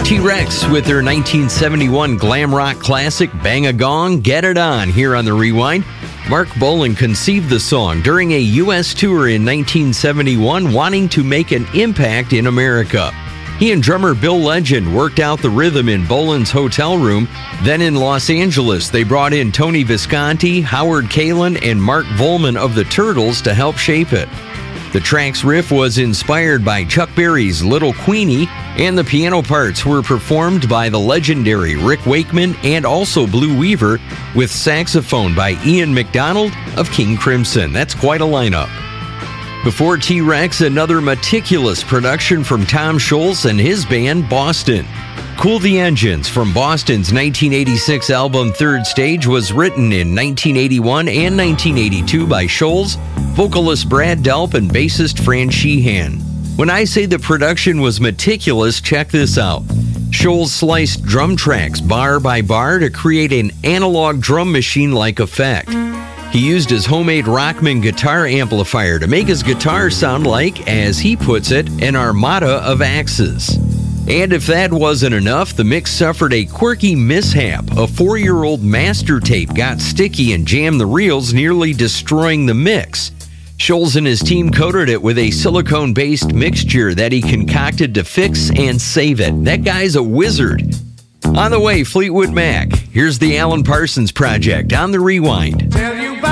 T-Rex with their 1971 glam rock classic Bang a Gong, Get It On, here on The Rewind. Mark Bolan conceived the song during a U.S. tour in 1971, wanting to make an impact in America. He and drummer Bill Legend worked out the rhythm in Bolan's hotel room. Then in Los Angeles, they brought in Tony Visconti, Howard Kaylan, and Mark Volman of the Turtles to help shape it. The track's riff was inspired by Chuck Berry's Little Queenie, and the piano parts were performed by the legendary Rick Wakeman and also Blue Weaver, with saxophone by Ian McDonald of King Crimson. That's quite a lineup. Before T-Rex, another meticulous production from Tom Scholz and his band, Boston. Cool the Engines from Boston's 1986 album Third Stage was written in 1981 and 1982 by Scholz, vocalist Brad Delp, and bassist Fran Sheehan. When I say the production was meticulous, check this out. Scholz sliced drum tracks bar by bar to create an analog drum machine-like effect. He used his homemade Rockman guitar amplifier to make his guitar sound like, as he puts it, an armada of axes. And if that wasn't enough, the mix suffered a quirky mishap. A 4-year-old master tape got sticky and jammed the reels, nearly destroying the mix. Scholz and his team coated it with a silicone-based mixture that he concocted to fix and save it. That guy's a wizard. On the way, Fleetwood Mac. Here's the Alan Parsons Project on The Rewind.